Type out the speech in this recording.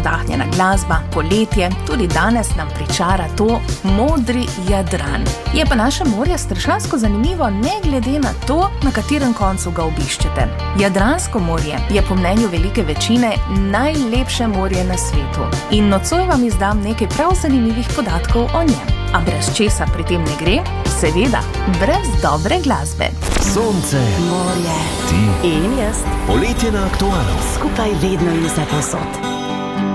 navdahnjena glasba, poletje, tudi danes nam pričara to modri Jadran. Je pa naše morje strašansko zanimivo ne glede na to, na katerem koncu ga obiščete. Jadransko morje je po mnenju velike večine najlepše morje na svetu. In nocoj vam izdam nekaj prav zanimivih podatkov o njem. A brez česa pri tem ne gre? Seveda, brez dobre glasbe. Sonce, morje ti in jaz. Poletje na Aktualu. Skupaj vedno in vsepovsod.